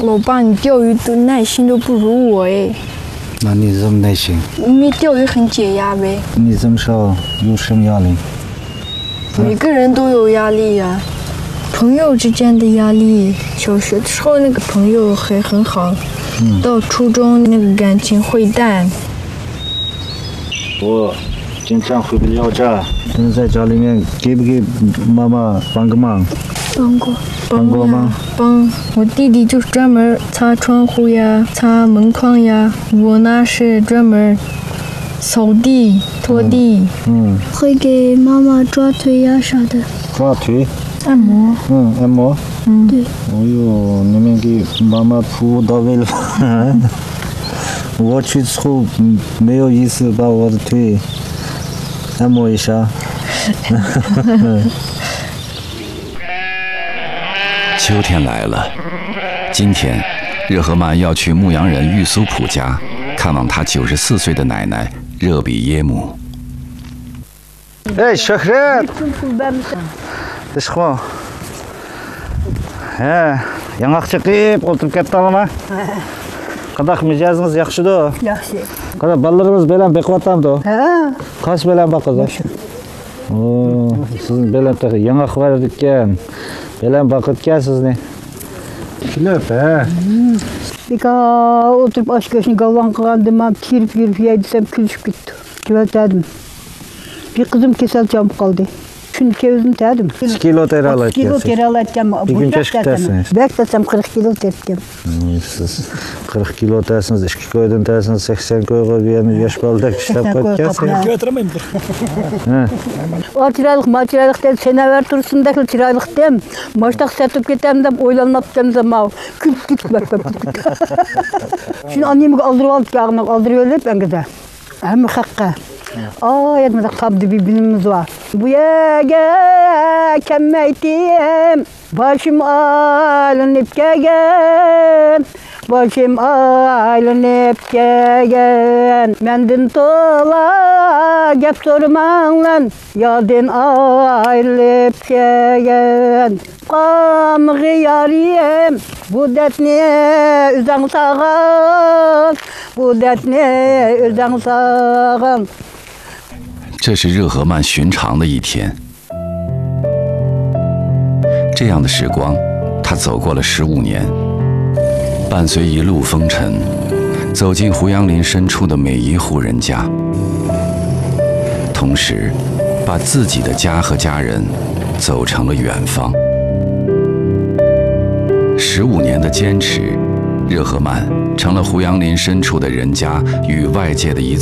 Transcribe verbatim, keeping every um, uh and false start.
老爸，你钓鱼的耐心都不如我哎。 那你这么耐心？ 因为钓鱼很解压呗。 你这么少有什么压力？ 每个人都有压力呀、啊，朋友之间的压力，小学的时候那个朋友还很好，嗯、到初中那个感情会淡。 我经常回不了家，你在家里面给不给妈妈帮个忙？ 帮过， 帮过吗？ 帮我弟弟就是专门擦窗户呀、擦门框呀，我呢是专门扫地、拖地。 嗯， 会给妈妈抓腿呀啥的。 抓腿？ 按摩。 嗯，按摩。 嗯， 对。 哎呦，你们给妈妈服务到位了吧？我去之后没有意思把我的腿按摩一下。 秋天来了，今天热河曼要去牧羊人玉苏普家看望他九十四岁的奶奶热比耶姆。 哎，小黑，这是什哎, 양ақшы қиып отырып кетті ма? Қадақ мижазыңыз жақсы да? Жақсы. Қадақ балаларыңыз белән бекіп атамды? Ха. Қаш белән бақыды? О, сіздің белән тағы яңақ бар екен. Белән бақыт екенсіз не? Күліп, ә? Бека отырып аш көшін қалған қылғандыма киріп-киріп ейдісем күлішіп кетті. Кебәтәдім. Bir kızım kesel çabuk kaldı. Şimdi kevizim terdim. Kaç kilo teri alacak? Kilo teri alacağım. Bir gün keşke tersiniz. Beklesem kırk kilo terdim. Siz kırk kilo tersiniz, iki koydan tersiniz, seksen koyga bir yana yaş baldak işlep koyacağız. Götüremeyim dur. O çıraylık, maçıraylık dem, sene ver tursun da çıraylık dem. Maçtak satıp gitem dem, oylanıp dem dem av. Küt küt bak bak. Şimdi annemi aldırıp aldık yağına, aldırıp öyle ben gider. Hem hakka. Aa, yetmedi kabdı bir bilimimiz var. Bu yege kemmeytim, başım alınıp gegen, başım alınıp gegen. Mendin tola gep sorman lan, yadın ayrılıp gegen. Qamğı yariyem, bu dertni üzden sağın, bu dertni üzden sağın. 这是热河曼寻常的一天，这样的时光，他走过了十五年，伴随一路风尘，走进胡杨林深处的每一户人家，同时，把自己的家和家人走成了远方。十五年的坚持，热河曼成了胡杨林深处的人家与外界的一